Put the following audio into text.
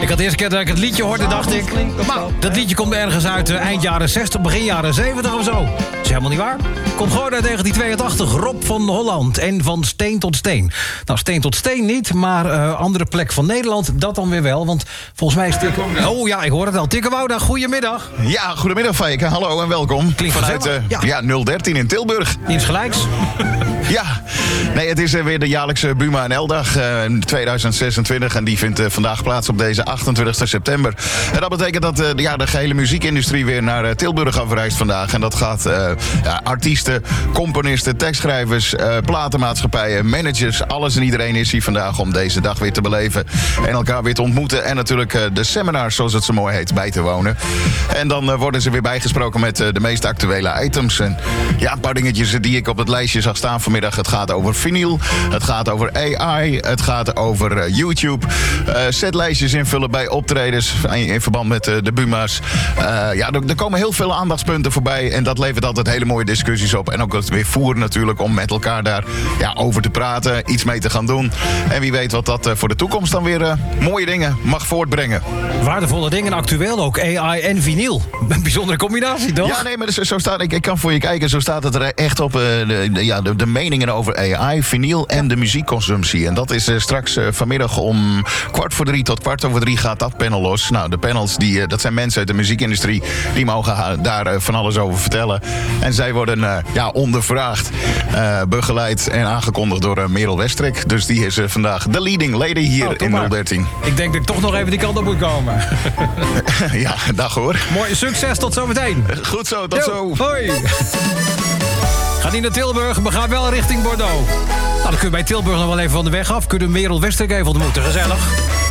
Ik had de eerste keer dat ik het liedje hoorde, dacht ik... Nou, dat liedje komt ergens uit eind jaren 60, begin jaren 70 of zo. Dat is helemaal niet waar. Komt gewoon uit 1982. Rob van Holland en van Steen tot Steen. Nou, Steen tot Steen niet, maar andere plek van Nederland, dat dan weer wel. Want volgens mij is Tikke... Oh ja, ik hoor het wel. Tikke Wouda, goedemiddag. Ja, goedemiddag Fijke. Hallo en welkom. Klinkt vanuit ja. 013 in Tilburg. Insgelijks. Ja, nee, het is weer de jaarlijkse Buma NL-dag 2026. En die vindt vandaag plaats op deze 28 september. En dat betekent dat de gehele muziekindustrie weer naar Tilburg afreist vandaag. En dat gaat artiesten, componisten, tekstschrijvers, platenmaatschappijen, managers. Alles en iedereen is hier vandaag om deze dag weer te beleven. En elkaar weer te ontmoeten. En natuurlijk de seminars, zoals het zo mooi heet, bij te wonen. En dan worden ze weer bijgesproken met de meest actuele items. En ja, een paar dingetjes die ik op het lijstje zag staan vanmiddag. Het gaat over vinyl, het gaat over AI, het gaat over YouTube. Setlijstjes invullen bij optredens in verband met de Buma's. Er komen heel veel aandachtspunten voorbij. En dat levert altijd hele mooie discussies op. En ook het weer voeren natuurlijk om met elkaar daar over te praten. Iets mee te gaan doen. En wie weet wat dat voor de toekomst dan weer mooie dingen mag voortbrengen. Waardevolle dingen, actueel ook. AI en vinyl. Een bijzondere combinatie, toch? Ja, nee, maar zo staat, ik kan voor je kijken. Zo staat het er echt op de meningen over AI, vinyl en de muziekconsumptie. En dat is straks vanmiddag om 2:45 tot 2:15 gaat dat panel los. Nou, de panels, dat zijn mensen uit de muziekindustrie. Die mogen daar van alles over vertellen. En zij worden ondervraagd, begeleid en aangekondigd door Merel Westrik. Dus die is vandaag de leading lady hier in 013. Ik denk dat ik toch nog even die kant op moet komen. Ja, dag hoor. Mooi, succes, tot zometeen. Goed zo, tot zo. Hoi. Gaat niet naar Tilburg, maar gaat wel richting Bordeaux. Nou, dan kun je bij Tilburg nog wel even van de weg af. Kunnen Merel Westrik even ontmoeten, gezellig.